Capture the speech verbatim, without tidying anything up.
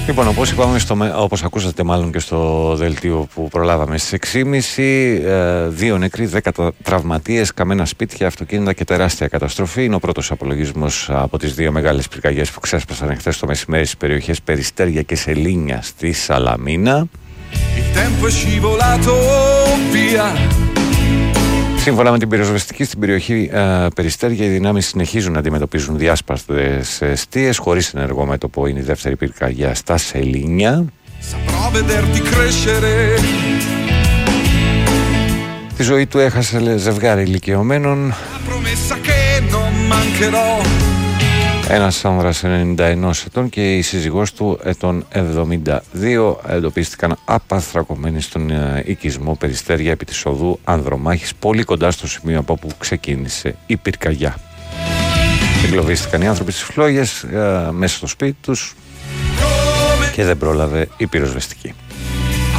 Λοιπόν, όπως είπαμε, στο, όπως ακούσατε μάλλον και στο δελτίο που προλάβαμε στις έξι και μισή, ε, δύο νεκροί, δέκα τραυματίες, καμένα σπίτια, αυτοκίνητα και τεράστια καταστροφή. Είναι ο πρώτος απολογισμός από τις δύο μεγάλες πυρκαγιές που ξέσπασαν χθες το μεσημέρι στις περιοχές Περιστέρια και Σελήνια στη Σαλαμίνα. Σύμφωνα με την πυροσβεστική, στην περιοχή ε, Περιστέρια, οι δυνάμεις συνεχίζουν να αντιμετωπίζουν διάσπαστες εστίες. Χωρίς ενεργό μέτωπο είναι η δεύτερη πυρκαγιά στα Σελήνια. Τη ζωή του έχασε ζευγάρι ηλικιωμένων. Ένας άνδρας ενενήντα ενός ετών και η σύζυγός του ετών εβδομήντα δύο εντοπίστηκαν απαθρακωμένοι στον οικισμό Περιστέρια επί της οδού Ανδρομάχης, πολύ κοντά στο σημείο από όπου ξεκίνησε η πυρκαγιά. Εγκλωβίστηκαν οι άνθρωποι στις φλόγες ε, μέσα στο σπίτι τους και δεν πρόλαβε η πυροσβεστική.